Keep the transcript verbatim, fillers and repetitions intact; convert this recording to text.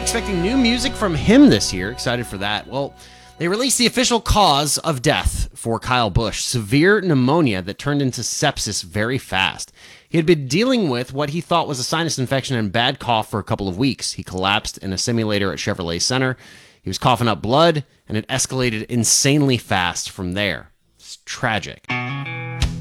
Expecting new music from him this year. Excited for that. Well, they released the official cause of death for Kyle Busch, severe pneumonia that turned into sepsis very fast. He had been dealing with what he thought was a sinus infection and bad cough for a couple of weeks. He collapsed in a simulator at Chevrolet Center. He was coughing up blood, and it escalated insanely fast from there. It's tragic.